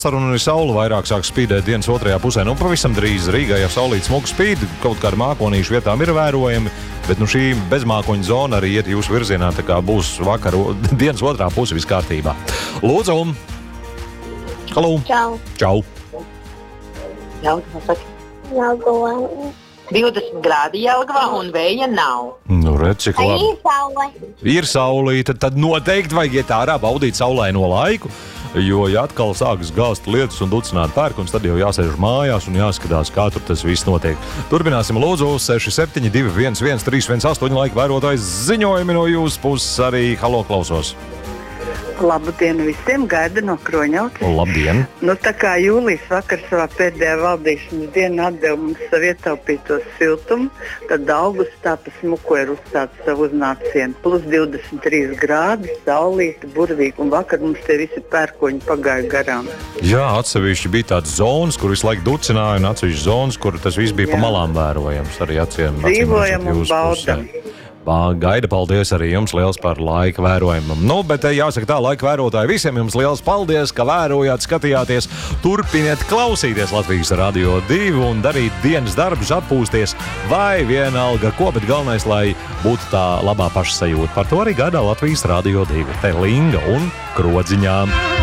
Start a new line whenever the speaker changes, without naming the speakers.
Saruna ir saule, vairāk sāk spīdēt dienas otrajā pusē. Nu, pavisam drīz Rīgā jau saulīt smuku spīd, kaut kāda mākonīšu vietām ir vērojami, bet šī bezmākoņu zona arī iet jūsu virzienā, tā kā būs dienas otrā puse viss kārtībā. Lūdzu! Halo!
Čau!
Čau!
Jelgavā.
20 grādi Jelgavā un vēja nav.
Nu, redz, cik labi.
Ir saule.
Ir saulīte, tad noteikti vajag iet ārā, baudīt saulaino laiku, jo, ja atkal sākas gāzt lietus un ducināt pērkons, tad jau jāsēž mājās un jāskatās, kā tur tas viss notiek. Turpināsim, lūdzu, 6721 318 laika vērotājs ziņojumi no jūsu puses arī. Halo, klausos!
Labdien visiem, gaida no Kroņautas.
Labdien!
Nu, tā kā Jūlijas vakar savā pēdējā valdīšanas dienā atdeva mums savu ietaupīto siltumu, tad augustā pa smuku ir uzstāts savu uznācienu. Plus 23 grādi, saulīti, burvīgi, un vakar mums tie visi pērkoņi pagāja garām.
Jā, atsevišķi bija tādas zonas, kur visu laiku ducināja, un atsevišķi zonas, kur tas viss bija pa malām vērojams. Arī acīm
dzīvojam un baudam.
Gaida, paldies arī jums liels par laika vērojumam. Nu, bet jāsaka tā, laika vērotāji, visiem jums liels paldies, ka vērojāt, skatījāties. Turpiniet klausīties Latvijas Radio 2 un darīt dienas darbus, atpūsties vai vienalga ko, bet galvenais, lai būtu tā labā pašsajūta. Par to arī gādā Latvijas Radio 2. Te Linga un Krodziņām.